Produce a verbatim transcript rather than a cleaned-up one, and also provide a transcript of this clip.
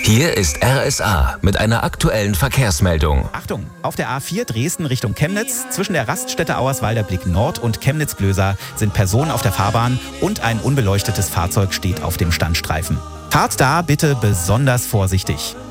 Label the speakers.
Speaker 1: Hier ist R S A mit einer aktuellen Verkehrsmeldung.
Speaker 2: Achtung, auf der A vier Dresden Richtung Chemnitz, zwischen der Raststätte Auerswalder Blick Nord und Chemnitz-Glöser sind Personen auf der Fahrbahn und ein unbeleuchtetes Fahrzeug steht auf dem Standstreifen. Fahrt da bitte besonders vorsichtig.